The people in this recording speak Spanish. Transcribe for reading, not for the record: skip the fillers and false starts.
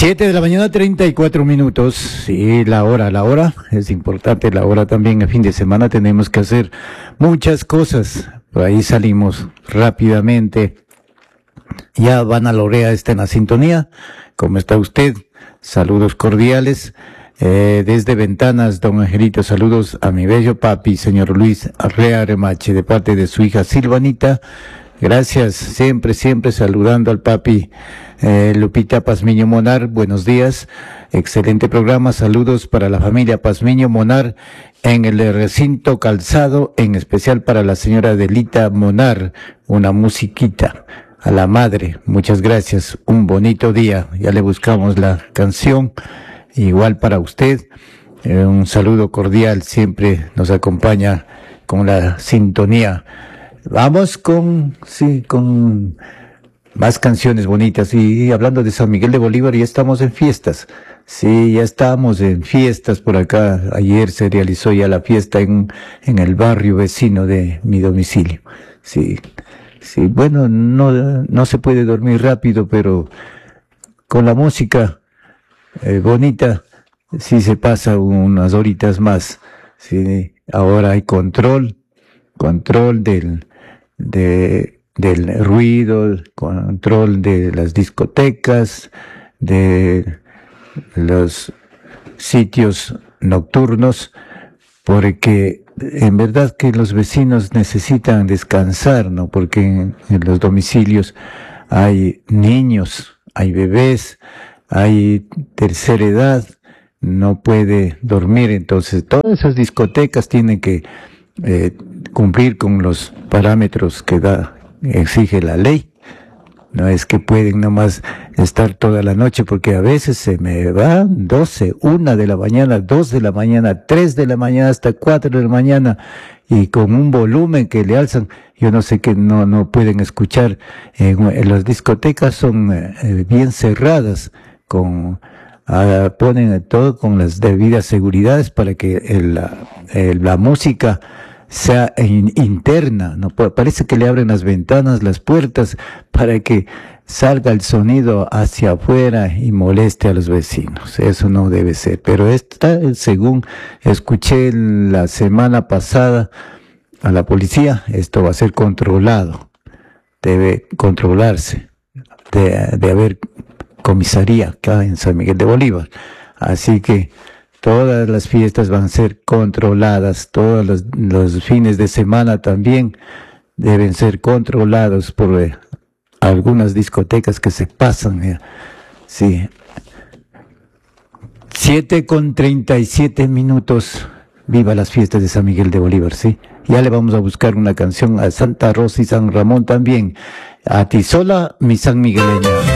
7 de la mañana, 34 minutos. Sí, la hora es importante, la hora también. El fin de semana tenemos que hacer muchas cosas. Por ahí salimos rápidamente. Ya Vanna Lorea está en la sintonía. ¿Cómo está usted? Saludos cordiales. Desde Ventanas, don Angelito, saludos a mi bello papi, señor Luis Arrea Remache, de parte de su hija Silvanita. Gracias, siempre saludando al papi. Lupita Pazmiño Monar, buenos días, excelente programa, saludos para la familia Pazmiño Monar en el recinto Calzado, en especial para la señora Adelita Monar, una musiquita a la madre, muchas gracias, un bonito día, ya le buscamos la canción, igual para usted, un saludo cordial, siempre nos acompaña con la sintonía. Vamos con más canciones bonitas. Y hablando de San Miguel de Bolívar, ya estamos en fiestas. Sí, ya estamos en fiestas por acá. Ayer se realizó ya la fiesta en el barrio vecino de mi domicilio. Sí, bueno, no se puede dormir rápido, pero con la música bonita, sí se pasa unas horitas más. Sí, ahora hay control del ruido, control de las discotecas, de los sitios nocturnos, porque en verdad que los vecinos necesitan descansar, ¿no? Porque en los domicilios hay niños, hay bebés, hay tercera edad, no puede dormir, entonces todas esas discotecas tienen que cumplir con los parámetros que exige la ley. No es que pueden nomás estar toda la noche, porque a veces se me va 12, 1 de la mañana, 2 de la mañana, 3 de la mañana, hasta 4 de la mañana, y con un volumen que le alzan, yo no sé qué no pueden escuchar. En las discotecas son bien cerradas, ponen todo con las debidas seguridades para que la música sea interna, no parece que le abren las ventanas, las puertas, para que salga el sonido hacia afuera y moleste a los vecinos. Eso no debe ser, pero según escuché la semana pasada a la policía, esto va a ser controlado, debe controlarse, de haber comisaría acá en San Miguel de Bolívar, así que todas las fiestas van a ser controladas, todos los fines de semana también deben ser controlados por algunas discotecas que se pasan. Sí. 7:37. Viva las fiestas de San Miguel de Bolívar, ¿sí? Ya le vamos a buscar una canción a Santa Rosa y San Ramón también. A ti sola, mi San Migueleña.